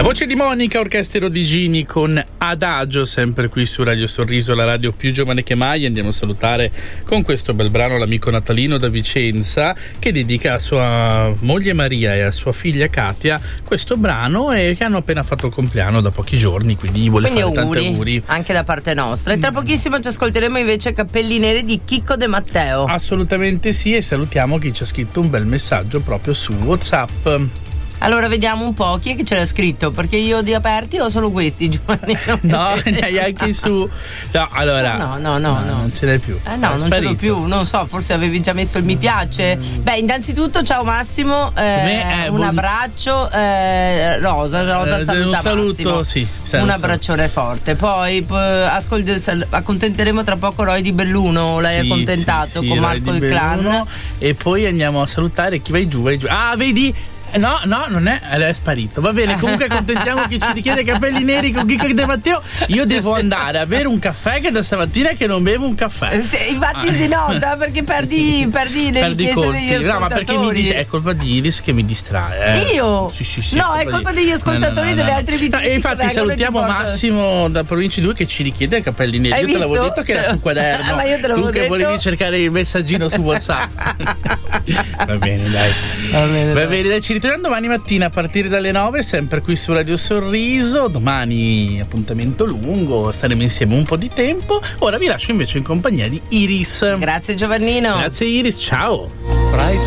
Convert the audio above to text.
Voce di Monica, Orchestra di Gini con Adagio, sempre qui su Radio Sorriso, la radio più giovane che mai. Andiamo a salutare con questo bel brano l'amico Natalino da Vicenza, che dedica a sua moglie Maria e a sua figlia Katia questo brano, e che hanno appena fatto il compleanno da pochi giorni, quindi gli vuole fare tanti auguri anche da parte nostra. E tra pochissimo ci ascolteremo invece Capelli Neri di Chicco De Matteo. Assolutamente sì, e salutiamo chi ci ha scritto un bel messaggio proprio su WhatsApp. Allora vediamo un po' chi è che ce l'ha scritto, perché io di aperti ho solo questi, Giovanni. No, ne hai anche su. No, allora. No. Non ce l'hai più. No, non ce l'ho più, non so, forse avevi già messo il mi piace. Beh, innanzitutto ciao Massimo, un abbraccio, Rosa saluta un saluto, Massimo. Sì, un abbraccione forte. Poi accontenteremo tra poco Roy di Belluno, l'hai accontentato con Marco il Clan. E poi andiamo a salutare chi vai giù. Ah, vedi? No, non è sparito. Va bene, comunque accontentiamo chi ci richiede Capelli Neri con Chicco De Matteo. Io devo andare a bere un caffè, che da stamattina che non bevo un caffè. Infatti si nota, perché perdi le richieste degli ascoltatori. No, ma perché è colpa di Iris che mi distrae. Io? Sì, no, è colpa degli ascoltatori delle altre video. E infatti salutiamo Massimo da Province 2 che ci richiede Capelli Neri. Io te l'avevo detto che era sul quaderno. Ma io te l'avevo tu che detto. volevi cercare il messaggino su WhatsApp. Va bene, dai. Va bene, dai, ci ritroviamo domani mattina a partire dalle 9, sempre qui su Radio Sorriso. Domani appuntamento lungo, staremo insieme un po' di tempo. Ora vi lascio invece in compagnia di Iris. Grazie Giovannino. Grazie Iris, ciao.